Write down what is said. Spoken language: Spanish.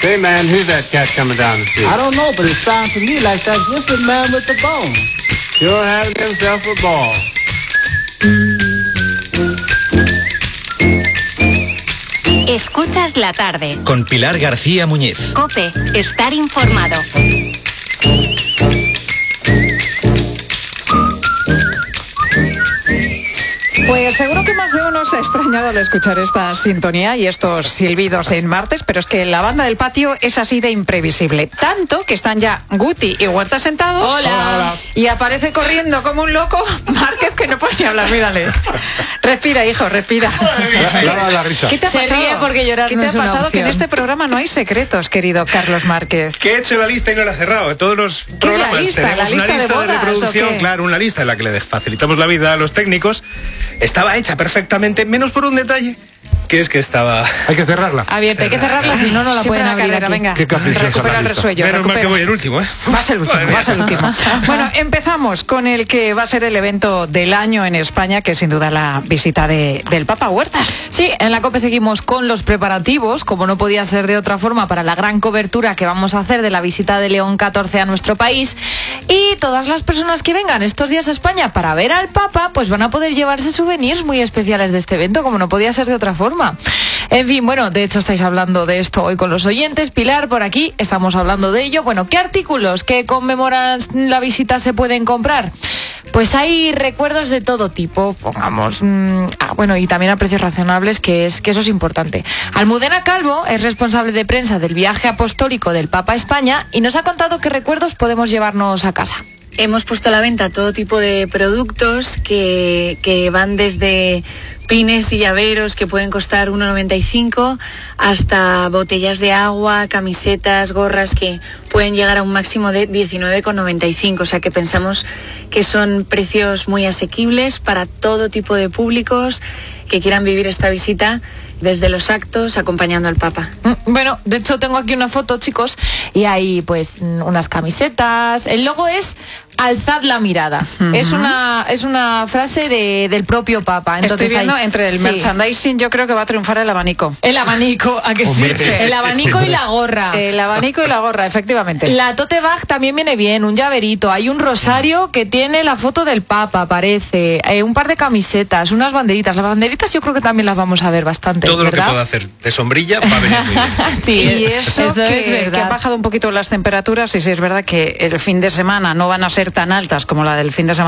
Say, man, who's that cat coming down the street? I don't know, but it sounds to me like that Griffin man with the bone. Sure having himself a ball. Escuchas la tarde. Con Pilar García Muñiz. COPE. Estar informado. Pues seguro que más de uno se ha extrañado al escuchar esta sintonía y estos silbidos en martes, pero es que la banda del patio es así de imprevisible. Tanto que están ya Guti y Huerta sentados. Hola. Y aparece corriendo como un loco Márquez, que no puede ni hablar, mírale. Respira, hijo, respira. La risa. ¿Qué te ha Se pasado? ríe porque llorar ¿Qué no te es ha una pasado? Que en opción. este programa no hay secretos, querido Carlos Márquez. Que he hecho la lista y no la he cerrado. Todos los programas lista? tenemos ¿La una lista de lista de bodas, reproducción, o qué? claro, una lista en la que le facilitamos la vida a los técnicos. Estaba hecha perfectamente, menos por un detalle, que es que estaba... Hay que cerrarla. Abierta, hay que cerrarla, si no, no la Siempre pueden la abrir carrera, aquí. venga. Qué caprichosa Recupera la el lista. resuello. Menos mal que recupera. voy el último, ¿eh? Vas el último, Madre mía. vas el último. Bueno, empezamos con el que va a ser el evento del año en España, que es sin duda la visita del Papa Huertas. Sí, en la COPE seguimos con los preparativos, como no podía ser de otra forma, para la gran cobertura que vamos a hacer de la visita de León XIV a nuestro país. Y todas las personas que vengan estos días a España para ver al Papa, pues van a poder llevarse souvenirs muy especiales de este evento, como no podía ser de otra forma. En fin, bueno, de hecho estáis hablando de esto hoy con los oyentes. Pilar, por aquí estamos hablando de ello. Bueno, ¿qué artículos que conmemoran la visita se pueden comprar? Pues hay recuerdos de todo tipo, pongamos, bueno, y también a precios razonables, que eso es importante. Almudena Calvo es responsable de prensa del viaje apostólico del Papa a España y nos ha contado qué recuerdos podemos llevarnos a casa. Hemos puesto a la venta todo tipo de productos que van desde pines y llaveros que pueden costar 1,95 hasta botellas de agua, camisetas, gorras que pueden llegar a un máximo de 19,95. O sea que pensamos que son precios muy asequibles para todo tipo de públicos que quieran vivir esta visita desde los actos acompañando al Papa. Bueno, de hecho tengo aquí una foto, chicos, y hay pues unas camisetas. El logo es alzad la mirada. Es una frase del propio Papa. Entonces, Estoy viendo entre el merchandising, yo creo que va a triunfar el abanico. El abanico, ¿a que sí? El abanico y la gorra. El abanico y la gorra, efectivamente. La tote bag también viene bien, un llaverito. Hay un rosario que tiene la foto del Papa, parece. Un par de camisetas, unas banderitas. Las banderitas yo creo que también las vamos a ver bastante. Todo lo que ¿verdad? pueda hacer de sombrilla va a venir muy bien. Sí, Y eso es que verdad. han bajado un poquito las temperaturas, y sí es verdad que el fin de semana no van a ser tan altas como la del fin de semana